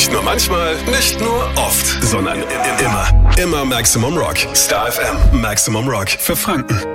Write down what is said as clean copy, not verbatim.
Nicht nur manchmal, nicht nur oft, sondern immer Maximum Rock. Star FM, Maximum Rock für Franken.